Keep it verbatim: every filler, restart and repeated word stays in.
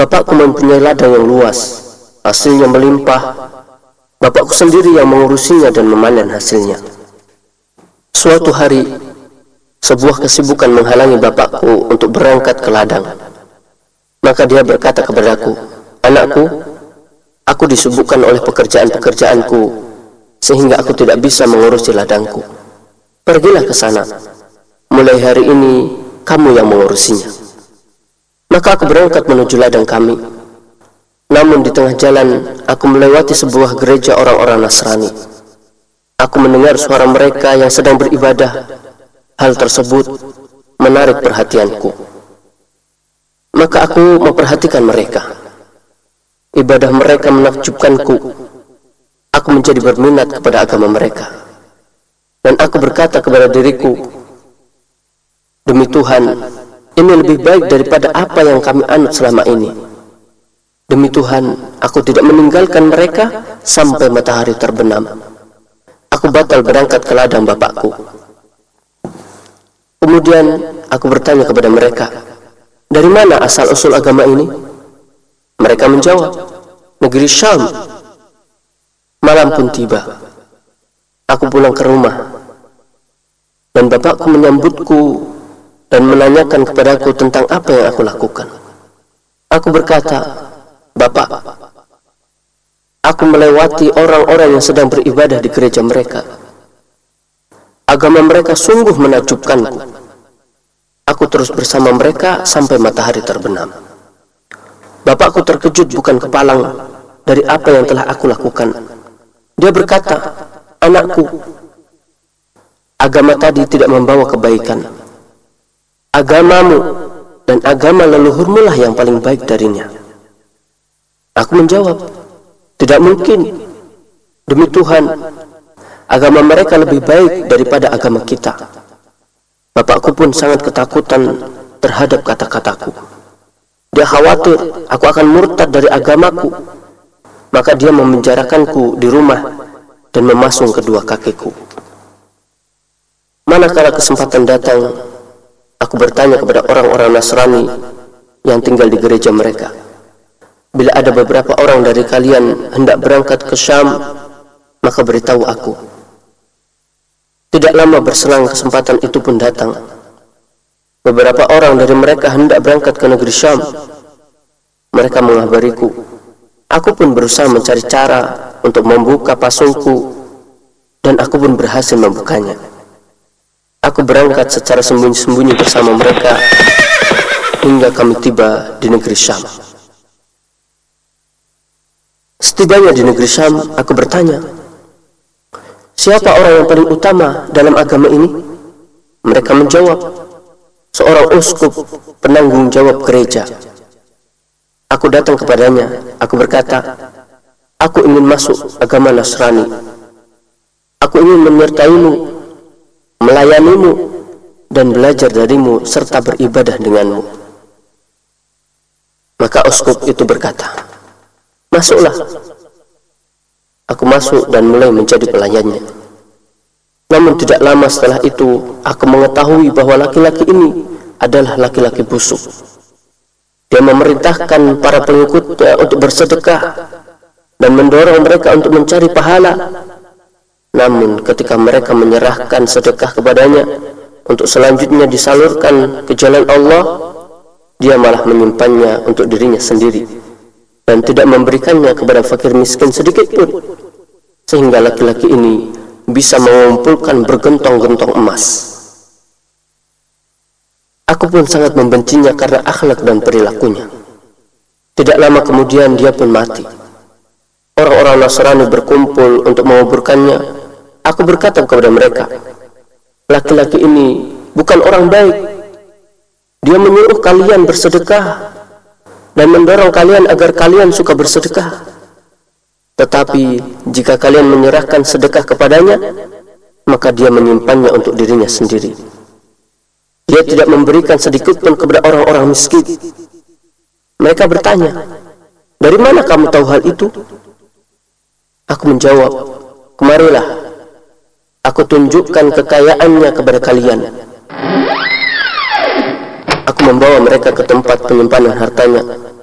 Bapakku mempunyai ladang yang luas, hasilnya melimpah. Bapakku sendiri yang mengurusinya dan memanen hasilnya. Suatu hari, sebuah kesibukan menghalangi bapakku untuk berangkat ke ladang. Maka dia berkata kepadaku, "Anakku, aku disibukkan oleh pekerjaan-pekerjaanku, sehingga aku tidak bisa mengurusi ladangku. Pergilah ke sana. Mulai hari ini, kamu yang mengurusinya." Maka aku berangkat menuju ladang kami. Namun di tengah jalan, aku melewati sebuah gereja orang-orang Nasrani. Aku mendengar suara mereka yang sedang beribadah. Hal tersebut menarik perhatianku. Maka aku memperhatikan mereka. Ibadah mereka menakjubkanku. Aku menjadi berminat kepada agama mereka. Dan aku berkata kepada diriku, "Demi Tuhan, ini lebih baik daripada apa yang kami anut selama ini. Demi Tuhan, aku tidak meninggalkan mereka sampai matahari terbenam." Aku batal berangkat ke ladang bapakku. Kemudian aku bertanya kepada mereka, "Dari mana asal-usul agama ini?" Mereka menjawab, "Negeri Syam." Malam pun tiba. Aku pulang ke rumah, dan bapakku menyambutku dan menanyakan kepadaku tentang apa yang aku lakukan. Aku berkata, "Bapak, aku melewati orang-orang yang sedang beribadah di gereja mereka. Agama mereka sungguh menakjubkanku. Aku terus bersama mereka sampai matahari terbenam." Bapakku terkejut bukan kepalang dari apa yang telah aku lakukan. Dia berkata, "Anakku, agama tadi tidak membawa kebaikan. Agamamu dan agama leluhurmu lah yang paling baik darinya." Aku menjawab, "Tidak mungkin. Demi Tuhan, agama mereka lebih baik daripada agama kita." Bapakku pun sangat ketakutan terhadap kata-kataku. Dia khawatir aku akan murtad dari agamaku. Maka dia memenjarakanku di rumah dan memasung kedua kakiku. Manakala kesempatan datang, aku bertanya kepada orang-orang Nasrani yang tinggal di gereja mereka, "Bila ada beberapa orang dari kalian hendak berangkat ke Syam, maka beritahu aku." Tidak lama berselang kesempatan itu pun datang. Beberapa orang dari mereka hendak berangkat ke negeri Syam. Mereka mengabariku. Aku pun berusaha mencari cara untuk membuka pasungku, dan aku pun berhasil membukanya. Aku berangkat secara sembunyi-sembunyi bersama mereka hingga kami tiba di negeri Syam. Setibanya di negeri Syam, aku bertanya, "Siapa orang yang paling utama dalam agama ini?" Mereka menjawab, "Seorang uskup penanggung jawab gereja." Aku datang kepadanya. Aku berkata, "Aku ingin masuk agama Nasrani. Aku ingin menyertaimu, melayanimu, dan belajar darimu serta beribadah denganmu." Maka uskup itu berkata, "Masuklah." Aku masuk dan mulai menjadi pelayannya. Namun tidak lama setelah itu, aku mengetahui bahwa laki-laki ini adalah laki-laki busuk. Dia memerintahkan para pengikutnya untuk bersedekah dan mendorong mereka untuk mencari pahala. Namun ketika mereka menyerahkan sedekah kepadanya untuk selanjutnya disalurkan ke jalan Allah, dia malah menyimpannya untuk dirinya sendiri dan tidak memberikannya kepada fakir miskin sedikit pun, sehingga laki-laki ini bisa mengumpulkan bergentong-gentong emas. Aku pun sangat membencinya karena akhlak dan perilakunya. Tidak lama kemudian dia pun mati. Orang-orang Nasrani berkumpul untuk menguburkannya. Aku berkata kepada mereka, "Laki-laki ini bukan orang baik. Dia menyuruh kalian bersedekah dan mendorong kalian agar kalian suka bersedekah. Tetapi jika kalian menyerahkan sedekah kepadanya, maka dia menyimpannya untuk dirinya sendiri. Dia tidak memberikan sedikit pun kepada orang-orang miskin." Mereka bertanya, "Dari mana kamu tahu hal itu?" Aku menjawab, "Kemarilah, aku tunjukkan kekayaannya kepada kalian." Aku membawa mereka ke tempat penyimpanan hartanya.